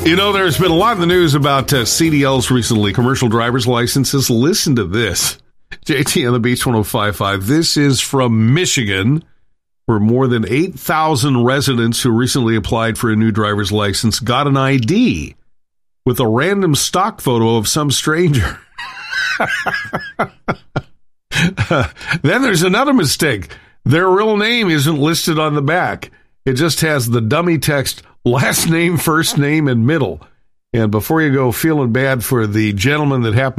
You know, there's been a lot in the news about CDLs recently, commercial driver's licenses. Listen to this. JT on the Beach 105.5. This is from Michigan, where more than 8,000 residents who recently applied for a new driver's license got an ID with a random stock photo of some stranger. Then there's another mistake. Their real name isn't listed on the back. It just has the dummy text, last name, first name, and middle. And before you go feeling bad for the gentleman that happened